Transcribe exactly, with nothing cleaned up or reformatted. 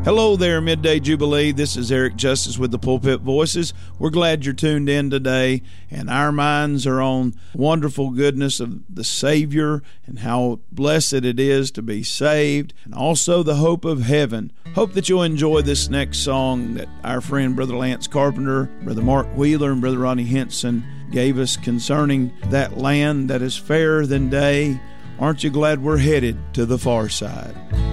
Hello there, Midday Jubilee. This is Eric Justice with the Pulpit Voices. We're glad you're tuned in today, and our minds are on wonderful goodness of the Savior and how blessed it is to be saved, and also the hope of heaven. Hope that you'll enjoy this next song that our friend Brother Lance Carpenter, Brother Mark Wheeler, and Brother Ronnie Henson gave us concerning that land that is fairer than day. Aren't you glad we're headed to the far side?